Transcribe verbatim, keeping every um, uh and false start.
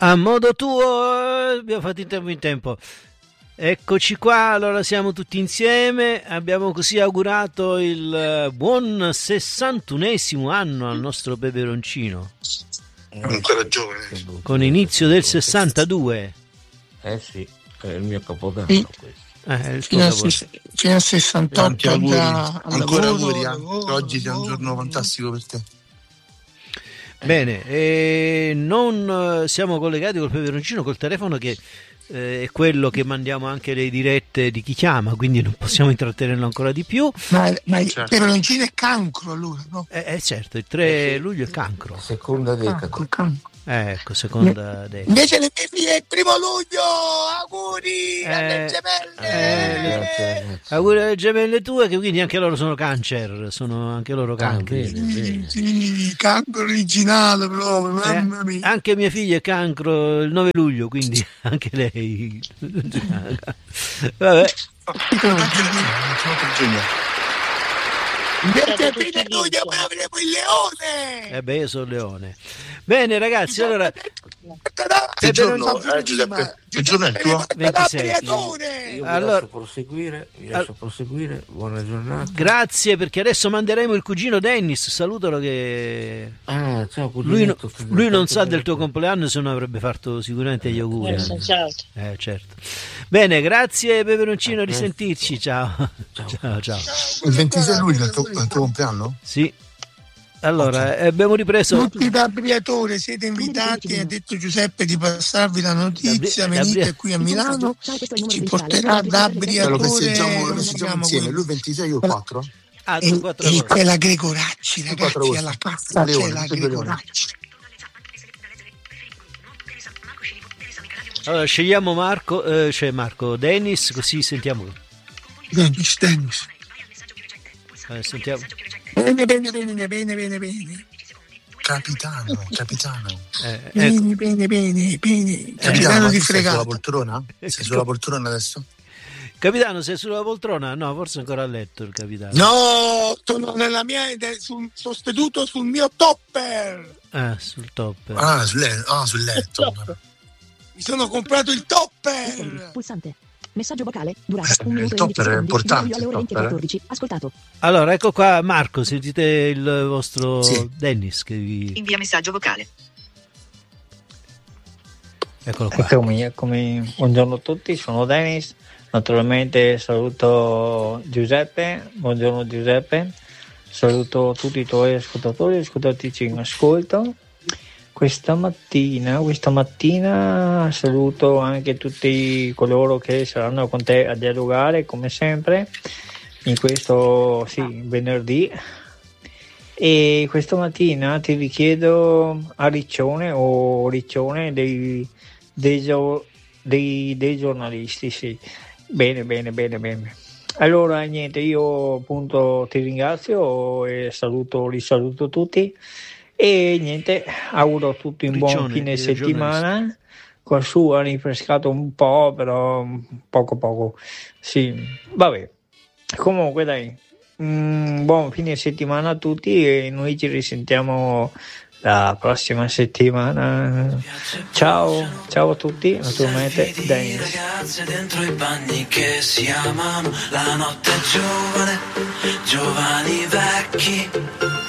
A modo tuo, abbiamo fatto in tempo in tempo. Eccoci qua, allora siamo tutti insieme, abbiamo così augurato il buon sessantunesimo anno al nostro peperoncino. Ancora giovane. Con inizio del sessantadue. Eh sì, è il mio capodanno sì. questo. Eh, il Fino, a tuo ses- fino a sessantotto auguri. già al Ancora lavoro, auguri, eh. lavoro, Oggi sia un lavoro, giorno fantastico per te. Bene, e non eh, siamo collegati col peperoncino, col telefono che eh, è quello che mandiamo anche le dirette di chi chiama, quindi non possiamo intrattenerlo ancora di più. Ma, ma il Certo. peperoncino è cancro allora, no? Eh, eh, certo, il tre luglio è cancro. Seconda decada. Cancro, cancro. Eh, ecco, seconda decada. Invece le mie figlie è il primo luglio, auguri Eh, alle eh, gemelle! Grazie, ragazzi. Auguri alle gemelle tue, che quindi anche loro sono cancer, sono anche loro Ah, cancri. bene, bene. Sì, cancro originale proprio, Eh, mamma mia. anche mia figlia è cancro il nove luglio, quindi anche lei. Vabbè. Anche la giugno. Invece a fine luglio poi avremo il leone! Eh beh, io sono leone. Bene ragazzi, allora Che giorno, eh, Giuseppe? Che giorno è il tuo? ventisette. Io vi Allora- lascio proseguire, vi lascio proseguire, buona giornata. Grazie, perché adesso manderemo il cugino Dennis, salutalo che Ah, ciao lui, no- cuginetto. lui non sa del tuo compleanno, se no avrebbe fatto sicuramente gli auguri. Eh, senz'altro. Eh, certo. Bene, grazie Peperoncino, a A presto. risentirci, ciao. Ciao. Ciao, ciao. Il ventisei luglio è il tuo, è il tuo compleanno? Sì. Allora, eh, abbiamo ripreso. Tutti i Gabriatori siete invitati, ha detto Giuseppe di passarvi la notizia, Gabri- venite Gabri- qui a Milano, ci Cioè, porterà da lo Briatore, festeggiamo, lo come si festeggiamo chiama insieme, quello? lui ventisei io il quattro? Ah, tu E, quattro e cose. c'è la Gregoracci, Tu quattro ragazzi, agosto. alla cassa Leone, c'è la tutti e due leoni. Gregoracci. Allora, scegliamo Marco, eh, cioè Marco Dennis, così sentiamo. Dennis, Dennis. Eh, sentiamo. Bene, bene, bene, bene, bene, bene. Capitano, capitano. Eh, ecco. Bene, bene, bene, bene. Capitano ma di tu stai sulla fregato. poltrona? Sei sulla poltrona adesso? Capitano, sei sulla poltrona? No, forse ancora a letto il capitano. No, sono nella mia, sul, sono seduto sul mio topper. Ah, sul top. Ah, sul letto. Ah, sul letto. Mi sono comprato il topper. Pulsante. Messaggio vocale. Durata Eh, un il minuto e topper undici è secondi. importante, Alle il ore venti e topper, eh. quattordici. Ascoltato. Allora, ecco qua Marco, sentite il vostro Sì. Dennis che vi... Invia messaggio vocale. Eccolo qua. Eccomi, eccomi. Buongiorno a tutti, sono Dennis. Naturalmente saluto Giuseppe. Buongiorno Giuseppe. Saluto tutti i tuoi ascoltatori e ascoltatrici in ascolto. Questa mattina, questa mattina saluto anche tutti coloro che saranno con te a dialogare come sempre in questo sì, venerdì. E questa mattina ti richiedo a Riccione o Riccione dei, dei, gio- dei, dei giornalisti, sì. Bene, bene, bene, bene. Allora niente, io appunto ti ringrazio e saluto, li saluto tutti e niente, auguro a tutti un buon Riccione, fine eh, settimana. Qualsù ha rinfrescato un po', però poco poco. Sì, vabbè. Comunque dai, un buon fine settimana a tutti e noi ci risentiamo la prossima settimana. Ciao, ciao a tutti, naturalmente Dennis. Ragazze dentro i bagni che si amano, la notte è giovane, giovani vecchi.